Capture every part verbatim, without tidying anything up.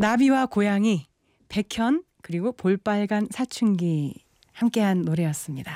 나비와 고양이, 백현 그리고 볼빨간 사춘기 함께한 노래였습니다.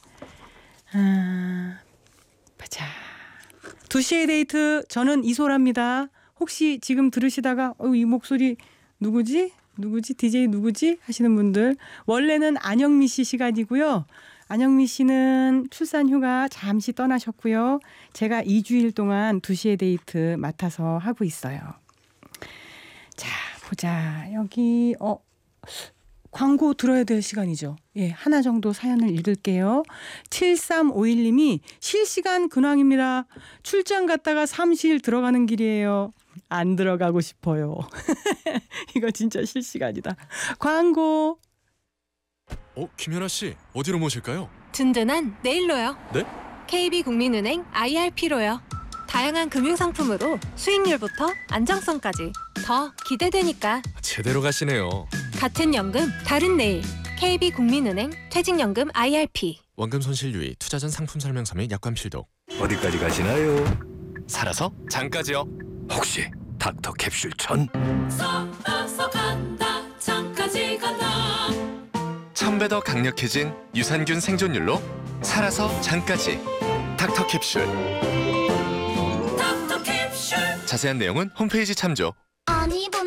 아, 보자. 두 시의 데이트, 저는 이소라입니다. 혹시 지금 들으시다가 어, 이 목소리 누구지? 누구지? 디제이 누구지? 하시는 분들, 원래는 안영미 씨 시간이고요. 안영미 씨는 출산 휴가 잠시 떠나셨고요. 제가 이 주일 동안 두 시의 데이트 맡아서 하고 있어요. 자, 보자. 여기 어 광고 들어야 될 시간이죠. 예, 하나 정도 사연을 읽을게요. 칠삼오일 님이 실시간 근황입니다. 출장 갔다가 사무실 들어가는 길이에요. 안 들어가고 싶어요. 이거 진짜 실시간이다. 광고. 어, 김연아 씨, 어디로 모실까요? 든든한 내일로요. 네? 케이비국민은행 아이알피로요. 다양한 금융상품으로 수익률부터 안정성까지 더 기대되니까. 제대로 가시네요. 같은 연금 다른 내일. 케이비국민은행 퇴직연금 아이알피. 원금 손실 유의, 투자 전 상품 설명서 및 약관 필독. 어디까지 가시나요? 살아서 장까지요. 혹시 닥터 캡슐 천? 살아서 간다 장까지 간다. 천 배 더 강력해진 유산균 생존율로 살아서 장까지. 닥터 캡슐. 닥터 캡슐. 자세한 내용은 홈페이지 참조. 어디 보면